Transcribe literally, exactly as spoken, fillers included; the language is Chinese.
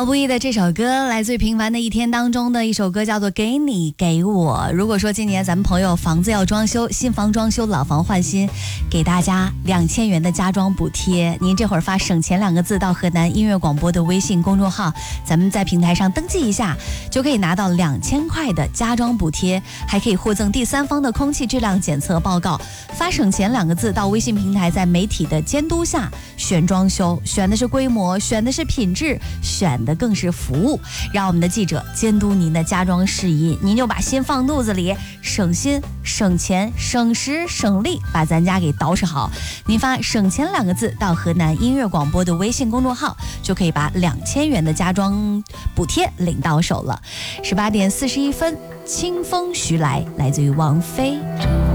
毛不易的这首歌来自于平凡的一天当中的一首歌，叫做给你给我。如果说今年咱们朋友房子要装修，新房装修老房换新，给大家两千元的家装补贴，您这会儿发省钱两个字到河南音乐广播的微信公众号，咱们在平台上登记一下，就可以拿到两千块的家装补贴，还可以获赠第三方的空气质量检测报告。发省钱两个字到微信平台，在媒体的监督下选装修，选的是规模，选的是品质，选的更是服务，让我们的记者监督您的家装事宜，您就把心放肚子里，省心省钱省时省力，把咱家给捯饬好。您发省钱两个字到河南音乐广播的微信公众号，就可以把两千元的家装补贴领到手了。十八点四十一分，清风徐来，来自于王菲。